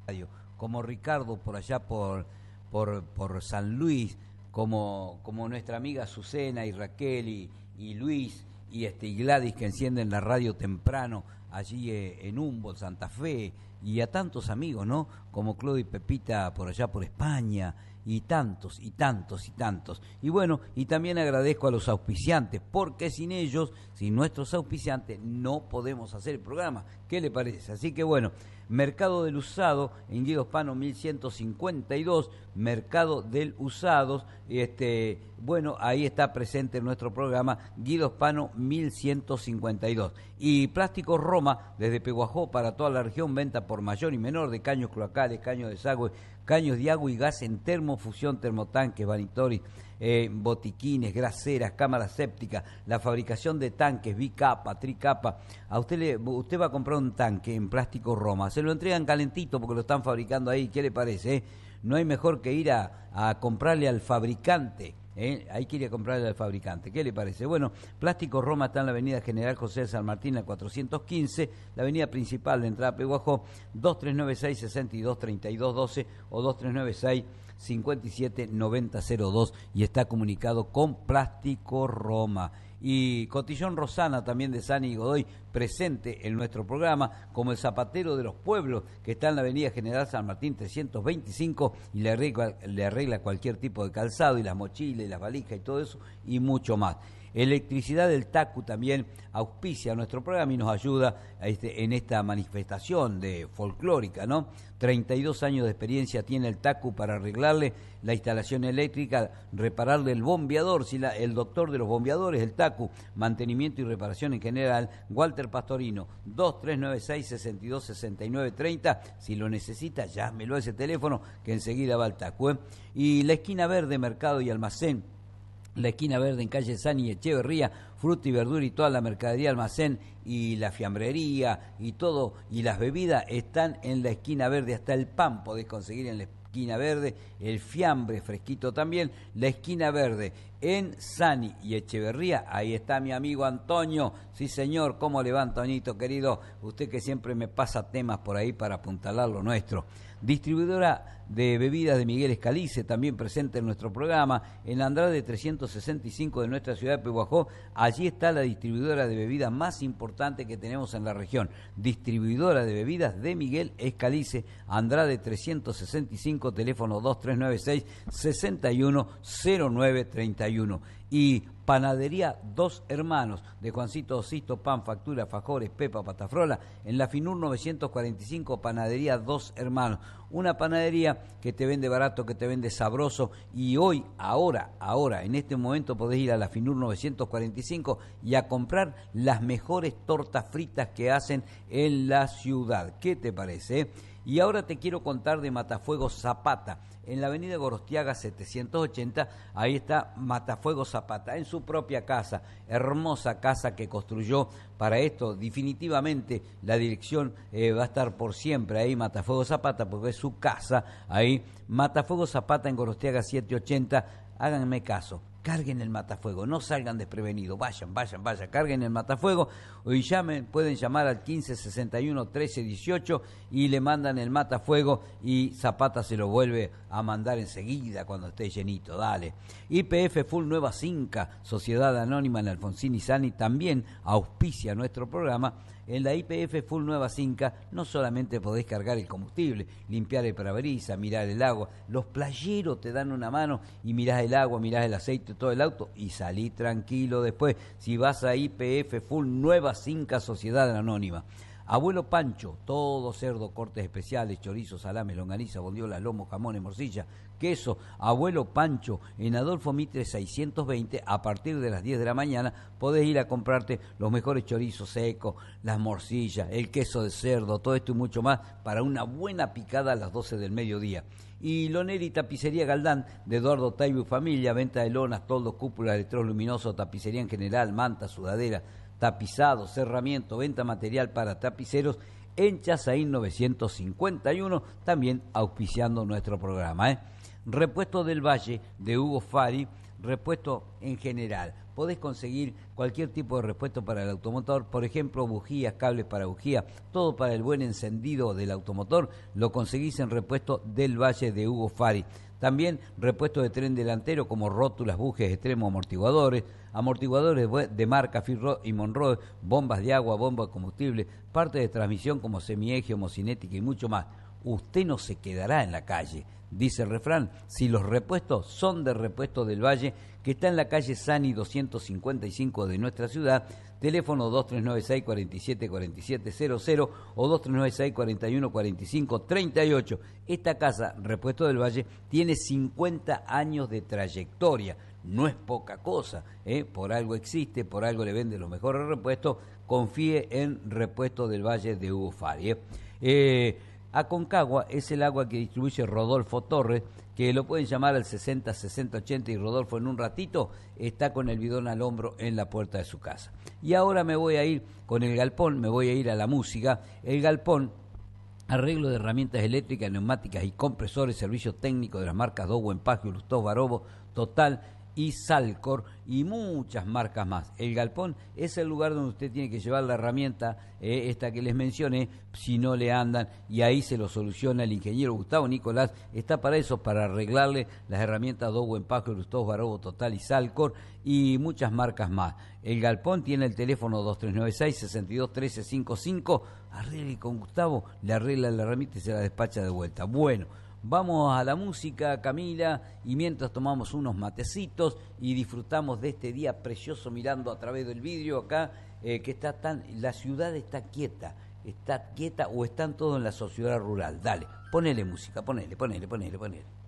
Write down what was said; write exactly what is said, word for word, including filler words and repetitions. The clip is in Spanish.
como Ricardo por allá por, por, por San Luis, como, como nuestra amiga Azucena y Raquel y, y Luis y, este, y Gladys, que encienden la radio temprano allí eh, en Humboldt, Santa Fe, y a tantos amigos, ¿no? Como Claudio y Pepita por allá por España, y tantos, y tantos, y tantos. Y bueno, y también agradezco a los auspiciantes, porque sin ellos, sin nuestros auspiciantes, no podemos hacer el programa. ¿Qué le parece? Así que bueno, Mercado del Usado, en Guido Hispano mil ciento cincuenta y dos, Mercado del Usados, este, bueno, ahí está presente en nuestro programa, Guido Hispano mil ciento cincuenta y dos. Y Plástico Roma, desde Peguajó para toda la región, venta por mayor y menor de caños cloacales, caños de desagüe, caños de agua y gas en termofusión, termotanques, vanitori, eh, botiquines, graseras, cámaras sépticas, la fabricación de tanques, bicapa, tricapa. A usted le, usted va a comprar un tanque en Plástico Roma, se lo entregan calentito porque lo están fabricando ahí. ¿Qué le parece? Eh? No hay mejor que ir a, a comprarle al fabricante. ¿Eh? Hay que ir a comprarle al fabricante. ¿Qué le parece? Bueno, Plástico Roma está en la avenida General José de San Martín, la cuatrocientos quince, la avenida principal de entrada a Peguajó, dos tres nueve seis, seis dos tres dos uno dos o dos tres nueve seis, cinco siete nueve cero cero dos, y está comunicado con Plástico Roma. Y Cotillón Rosana, también de Sani y Godoy, presente en nuestro programa, como el Zapatero de los Pueblos, que está en la avenida General San Martín trescientos veinticinco, y le arregla, le arregla cualquier tipo de calzado, y las mochilas, y las valijas, y todo eso, y mucho más. Electricidad del Tacu también auspicia nuestro programa y nos ayuda a este, en esta manifestación de folclórica, ¿no? treinta y dos años de experiencia tiene el Tacu para arreglarle la instalación eléctrica, repararle el bombeador, si la, el doctor de los bombeadores, el Tacu, mantenimiento y reparación en general, Walter Pastorino, dos tres nueve seis, seis dos seis nueve tres cero, si lo necesita, llámelo a ese teléfono que enseguida va al Tacu, ¿eh? Y la esquina verde, mercado y almacén, la esquina verde en calle Sani y Echeverría, fruta y verdura y toda la mercadería, almacén y la fiambrería y todo, y las bebidas están en la esquina verde, hasta el pan podés conseguir en la esquina verde, el fiambre fresquito también, la esquina verde en Sani y Echeverría. Ahí está mi amigo Antonio, sí señor. ¿Cómo le va, Antonito querido? Usted que siempre me pasa temas por ahí para apuntalar lo nuestro. Distribuidora de bebidas de Miguel Escalice, también presente en nuestro programa, en Andrade trescientos sesenta y cinco de nuestra ciudad de Peguajó. Allí está la distribuidora de bebidas más importante que tenemos en la región. Distribuidora de bebidas de Miguel Escalice, Andrade trescientos sesenta y cinco, teléfono dos tres nueve seis, seis uno cero nueve tres uno. Y Panadería Dos Hermanos, de Juancito Osisto, pan, factura, fajores, pepa, patafrola, en la Finur novecientos cuarenta y cinco, Panadería Dos Hermanos. Una panadería que te vende barato, que te vende sabroso, y hoy, ahora, ahora, en este momento podés ir a la Finur novecientos cuarenta y cinco y a comprar las mejores tortas fritas que hacen en la ciudad. ¿Qué te parece? Eh? Y ahora te quiero contar de Matafuegos Zapata. En la avenida Gorostiaga setecientos ochenta, ahí está Matafuegos Zapata, en su propia casa, hermosa casa que construyó para esto. Definitivamente la dirección eh, va a estar por siempre ahí, Matafuegos Zapata, porque es su casa ahí. Matafuegos Zapata en Gorostiaga setecientos ochenta, háganme caso. Carguen el matafuego, no salgan desprevenidos, vayan, vayan, vayan, carguen el matafuego y llamen, pueden llamar al quince sesenta y uno trece dieciocho y le mandan el matafuego y Zapata se lo vuelve a mandar enseguida cuando esté llenito, dale. Y P F Full Nueva Cinca, Sociedad Anónima en Alfonsín y Sani, también auspicia nuestro programa. En la I P F Full Nueva Cinca no solamente podés cargar el combustible, limpiar el parabrisas, mirar el agua, los playeros te dan una mano y mirás el agua, mirás el aceite, todo el auto y salí tranquilo después si vas a I P F Full Nueva Cinca, Sociedad Anónima. Abuelo Pancho, todo cerdo, cortes especiales, chorizo, salame, longaniza, bondiola, lomo, jamones, morcilla, queso. Abuelo Pancho, en Adolfo Mitre seiscientos veinte, a partir de las diez de la mañana, podés ir a comprarte los mejores chorizos secos, las morcillas, el queso de cerdo, todo esto y mucho más, para una buena picada a las doce del mediodía. Y Lonera y Tapicería Galdán, de Eduardo Taibo y familia, venta de lonas, toldos, cúpulas, electroluminosos, tapicería en general, mantas, sudadera, tapizado, cerramiento, venta material para tapiceros en Chazaín novecientos cincuenta y uno, también auspiciando nuestro programa. ¿eh? Repuesto del Valle, de Hugo Fari, repuesto en general. Podés conseguir cualquier tipo de repuesto para el automotor, por ejemplo, bujías, cables para bujía, todo para el buen encendido del automotor, lo conseguís en Repuesto del Valle de Hugo Fari. También repuesto de tren delantero como rótulas, bujes, extremos, amortiguadores, amortiguadores de marca Firro y Monroe, bombas de agua, bombas de combustible, partes de transmisión como semieje, homocinética y mucho más. Usted no se quedará en la calle, dice el refrán, si los repuestos son de Repuesto del Valle, que está en la calle Sani doscientos cincuenta y cinco de nuestra ciudad, teléfono dos tres nueve seis, cuatro siete cuatro siete cero cero o dos tres nueve seis, cuatro uno cuatro cinco tres ocho. Esta casa, Repuesto del Valle, tiene cincuenta años de trayectoria, no es poca cosa, ¿eh? Por algo existe, por algo le venden los mejores repuestos, confíe en Repuesto del Valle de Hugo Fari. ¿eh? Eh, Aconcagua es el agua que distribuye Rodolfo Torres, que lo pueden llamar al sesenta sesenta ochenta y Rodolfo en un ratito está con el bidón al hombro en la puerta de su casa. Y ahora me voy a ir con el galpón, me voy a ir a la música. El galpón, arreglo de herramientas eléctricas, neumáticas y compresores, servicio técnico de las marcas Dow, Empagio, Lustós, Barobo, Total y Salcor y muchas marcas más. El galpón es el lugar donde usted tiene que llevar la herramienta, eh, esta que les mencioné, si no le andan, y ahí se lo soluciona el ingeniero Gustavo Nicolás. Está para eso, para arreglarle las herramientas Dow, Empagio, Lustós, Barobo, Total y Salcor y muchas marcas más. El galpón tiene el teléfono dos tres nueve seis, seis dos uno tres cinco cinco. Arregle con Gustavo, le arregla la herramienta y se la despacha de vuelta. Bueno, vamos a la música, Camila, y mientras tomamos unos matecitos y disfrutamos de este día precioso mirando a través del vidrio acá, eh, que está tan, la ciudad está quieta, está quieta o están todos en la sociedad rural. Dale, ponele música, ponele, ponele, ponele, ponele.